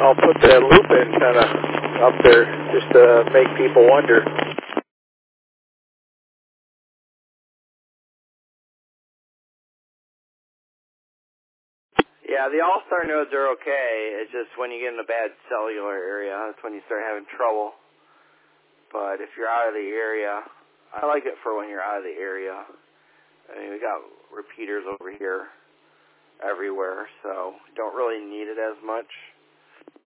I'll put that loop antenna up there just to make people wonder. Yeah, the all-star nodes are okay. It's just when you get in a bad cellular area, that's when you start having trouble. But if you're out of the area, I like it for when you're out of the area. I mean, we got repeaters over here everywhere, so don't really need it as much.